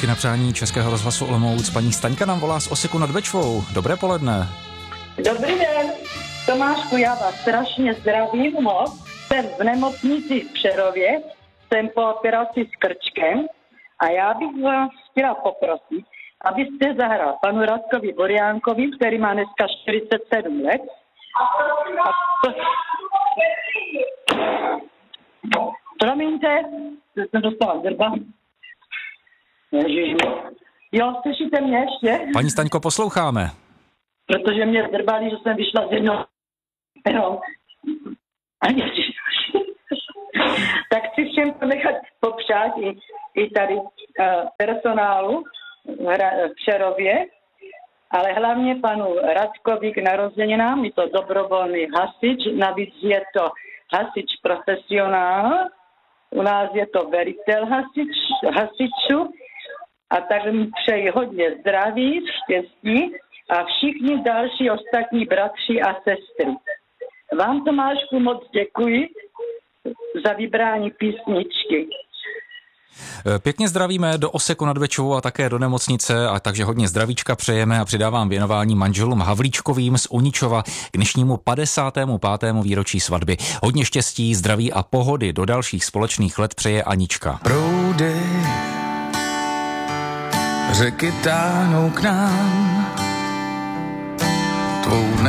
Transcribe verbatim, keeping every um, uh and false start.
Díky na přání Českého rozhlasu Olomouc paní Staňka nám volá z Oseku nad Bečvou. Dobré poledne. Dobrý den, Tomášku, já vás strašně zdravím moc. Jsem v nemocnici v Přerově, jsem po operaci s krčkem a já bych vás chtěla poprosit, abyste zahrál panu Radkovi Boriánkovi, který má dneska čtyřicet sedm let. A to... Promiňte, jsem dostala drba. Ježiš. Jo, slyšíte mě ještě? Paní Staňko, posloucháme. Protože mě zdrbali, že jsem vyšla z jednoho... No. Tak chci všem nechat popřát i, i tady uh, personálu v Přerově, ale hlavně panu Radkovi k narozeninám. Je to dobrovolný hasič, navíc je to hasič profesionál, u nás je to velitel hasič, hasičů, a tak mi přeji hodně zdraví, štěstí a všichni další ostatní bratři a sestry. Vám, Tomášku, moc děkuji za vybrání písničky. Pěkně zdravíme do Oseku nad Bečvou a také do nemocnice, a takže hodně zdravíčka přejeme a přidávám věnování manželům Havlíčkovým z Uničova k dnešnímu padesátému pátému výročí svatby. Hodně štěstí, zdraví a pohody do dalších společných let přeje Anička. Proudy řeky táhnou k nám, tvou